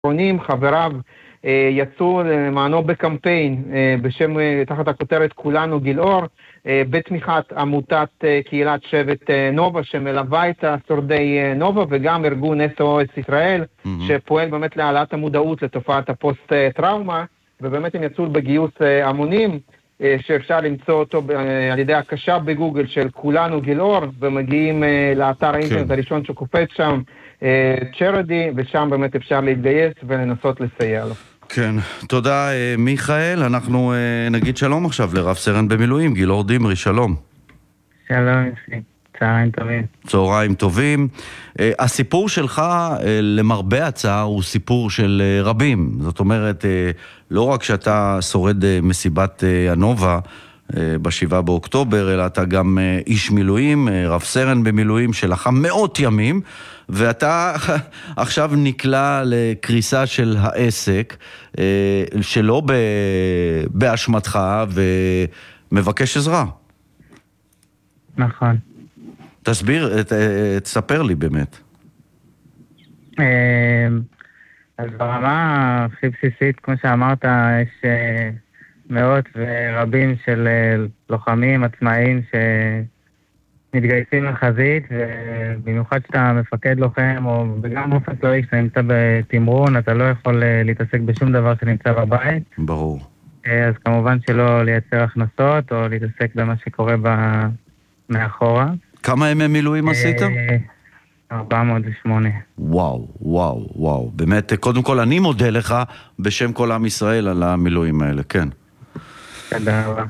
האחרונים, חבריו יצאו למענו בקמפיין בשם, תחת הכותרת כולנו גילאור, בתמיכת עמותת קהילת שבט נובה שמלווה את שורדי נובה, וגם ארגון SOS ישראל שפועל באמת להעלאת המודעות לתופעת הפוסט-טראומה, ובאמת הם יצאו בגיוס המונים שאפשר למצוא אותו על ידי הקשה בגוגל של כולנו גילאור, ומגיעים לאתר האינטרנט הראשון שקופץ שם, צ'רדי, ושם באמת אפשר להתגייס ולנסות לסייע לו. כן, תודה מיכאל. אנחנו נגיד שלום עכשיו לרב סרן במילואים, גילאור דמרי, שלום. שלום, צהריים טובים. צהריים טובים. הסיפור שלך, למרבה הצער, הוא סיפור של רבים. זאת אומרת, לא רק שאתה שורד מסיבת הנובה ב7 באוקטובר, אלא אתה גם איש מילואים, רב סרן במילואים שלחם מאות ימים, ואתה עכשיו נקלע לקריסה של העסק, שלא באשמתך, ומבקש עזרה. נכון. תספר לי באמת. אז ברמה הכי בסיסית, כמו שאמרת, יש מאות ורבים של לוחמים עצמאיים שמתגייסים לחזית, ובמיוחד שאתה מפקד לוחם, וגם באופן כללי כשאתה נמצא בתמרון, אתה לא יכול להתעסק בשום דבר שנמצא בבית. ברור. אז כמובן שלא לייצר הכנסות או להתעסק במה שקורה מאחורה. כמה ימי מילואים עשית? 408. וואו, וואו, וואו. באמת, קודם כל אני מודה לך בשם כל עם ישראל על המילואים האלה, כן. תודה רבה.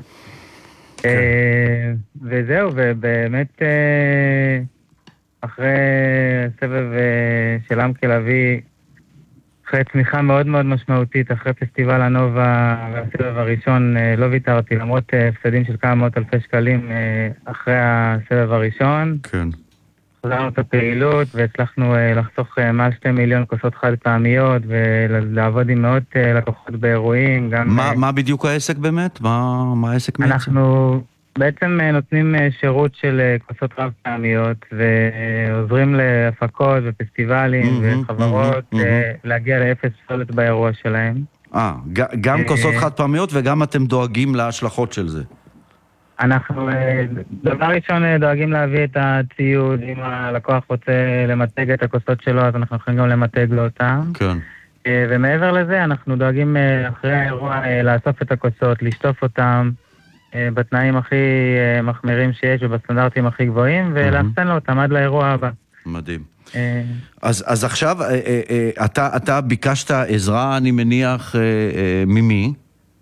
וזהו, ובאמת אחרי סבב של עם כלבי, אחרי תמיכה מאוד מאוד משמעותית, אחרי פסטיבל הנובה והסבב הראשון, לא ויתרתי, למרות הפסדים של כמה מאות אלפי שקלים אחרי הסבב הראשון. כן. חזרנו את הפעילות והצלחנו לחסוך מעל 2 מיליון כוסות חד פעמיות ולעבוד עם מאות לקוחות באירועים. מה בדיוק העסק באמת? מה העסק מייצר? אנחנו בעצם נותנים שירות של כוסות רב פעמיות ועוזרים להפקות ופסטיבלים וחברות להגיע לאפס פסולת באירוע שלהם. גם כוסות חד פעמיות וגם אתם דואגים להשלכות של זה? אנחנו דבר ראשון דואגים להביא את הציוד. אם הלקוח רוצה למתג את הכוסות שלו, אז אנחנו יכולים גם למתג לו אותם. כן. ומעבר לזה אנחנו דואגים אחרי האירוע לאסוף את הכוסות, לשטוף אותם בתנאים הכי מחמירים שיש ובסטנדרטים הכי גבוהים, ולאחסן לו אותם עד לאירוע הבא. מדהים. אז עכשיו אתה ביקשת עזרה, אני מניח, ממי?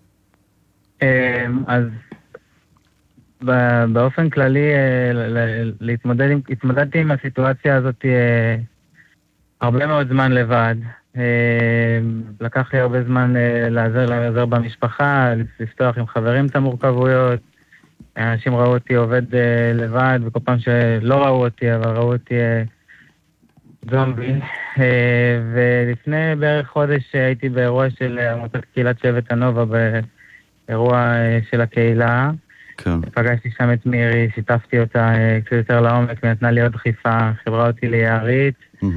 אז באופן כללי התמודדתי עם הסיטואציה הזאת הרבה מאוד זמן לבד. לקח לי הרבה זמן לעזר במשפחה, לפתוח עם חברים את המורכבויות. אנשים ראו אותי עובד לבד, וכל פעם שלא ראו אותי, אבל ראו אותי זומבי. ולפני בערך חודש הייתי באירוע של עמותת קהילת שבט הנובה, באירוע של הקהילה. כן. פגשתי שם את מירי, שיתפתי אותה קצת יותר לעומק, ונתנה לי עוד דחיפה, חברה אותי ליערית.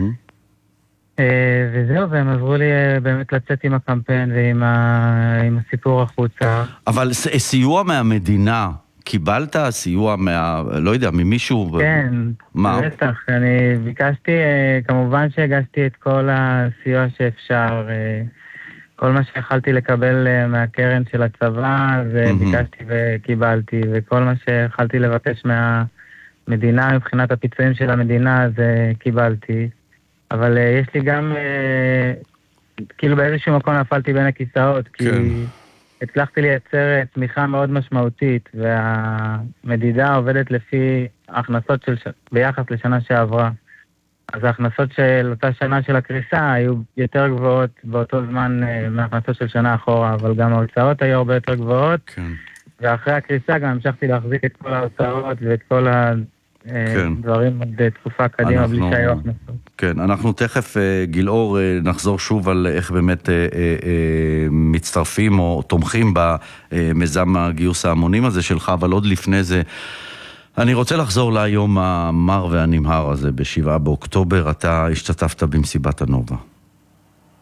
וזהו, והם עזרו לי באמת לצאת עם הקמפיין ועם הסיפור החוצה. אבל סיוע מהמדינה, קיבלת סיוע לא יודע, ממישהו? כן, בטח. אני ביקשתי, כמובן שהגשתי את כל הסיוע שאפשר, כל מה שיכלתי לקבל מהקרן של הצבא, זה ביקשתי וקיבלתי, וכל מה שיכלתי לבקש מהמדינה, מבחינת הפיצויים של המדינה, זה קיבלתי. אבל יש לי גם, כאילו באיזשהו מקום נפלתי בין הכיסאות, כי הצלחתי לייצר תמיכה מאוד משמעותית, והמדידה עובדת לפי ההכנסות ביחס לשנה שעברה. אז ההכנסות של אותה שנה של הקריסה היו יותר גבוהות באותו זמן מההכנסות של שנה אחורה, אבל גם ההוצאות היו הרבה יותר גבוהות, ואחרי הקריסה גם המשכתי להחזיק את כל ההוצאות ואת כל דברים עד תקופה קדימה בלי שהיו הכנסות. כן, אנחנו תכף, גילאור, נחזור שוב על איך באמת מצטרפים או תומכים במיזם הגיוס ההמונים הזה שלך, אבל עוד לפני זה, אני רוצה לחזור ליום המר והנמהר הזה ב7 באוקטובר, אתה השתתפת במסיבת הנובה.